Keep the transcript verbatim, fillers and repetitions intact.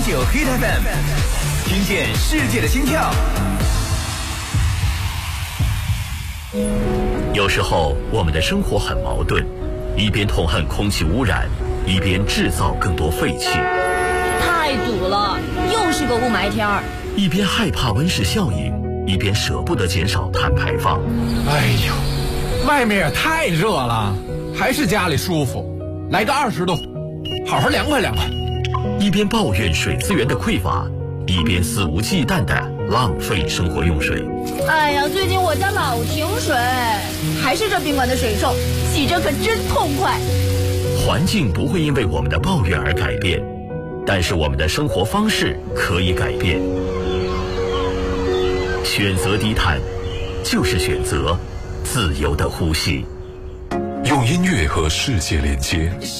九 Hit F M， 听见世界的心跳。 有时候我们的生活很矛盾，一边痛恨空气污染，一边制造更多废气。 太堵了，又是个雾霾天儿。 一边害怕温室效应，一边舍不得减少碳排放。 哎呦，外面也太热了，还是家里舒服。来个二十度，好好凉快凉快。 一边抱怨水资源的匮乏，一边肆无忌惮地浪费生活用水。 哎呀，最近我家老停水，还是这宾馆的水臭，洗着可真痛快。 环境不会因为我们的抱怨而改变，但是我们的生活方式可以改变。选择低碳，就是选择自由的呼吸。 用音乐和世界连接，